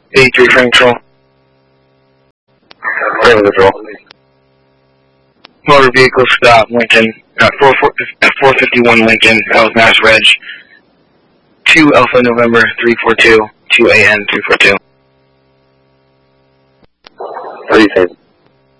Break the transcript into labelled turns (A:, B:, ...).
A: 83 frame control.
B: Frame control.
A: Motor vehicle stop, Lincoln, 451 Lincoln, L Mass Reg, 2 Alpha November 342, 2 AN 342.
B: What do you think?